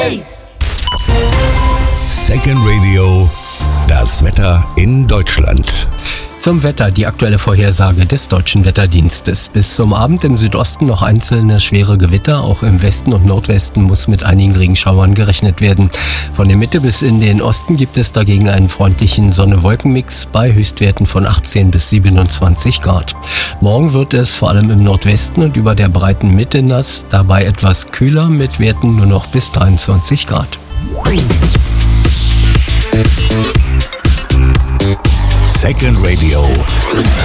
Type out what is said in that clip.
Second Radio, das Wetter in Deutschland. Zum Wetter, die aktuelle Vorhersage des Deutschen Wetterdienstes. Bis zum Abend im Südosten noch einzelne schwere Gewitter. Auch im Westen und Nordwesten muss mit einigen Regenschauern gerechnet werden. Von der Mitte bis in den Osten gibt es dagegen einen freundlichen Sonne-Wolken-Mix bei Höchstwerten von 18 bis 27 Grad. Morgen wird es vor allem im Nordwesten und über der breiten Mitte nass, dabei etwas kühler mit Werten nur noch bis 23 Grad. Second Radio.